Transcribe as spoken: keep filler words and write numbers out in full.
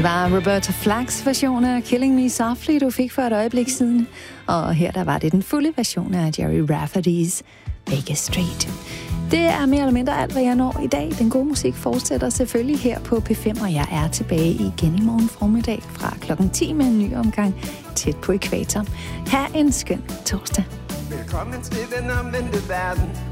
Det var Roberta Flacks version af Killing Me Softly, du fik for et øjeblik siden. Og her der var det den fulde version af Jerry Rafferty's Baker Street. Det er mere eller mindre alt, hvad jeg når i dag. Den gode musik fortsætter selvfølgelig her på P fem, og jeg er tilbage igen i morgen formiddag fra klokken ti med en ny omgang tæt på ækvator. Ha' en skøn torsdag. Velkommen til den omvendte verden.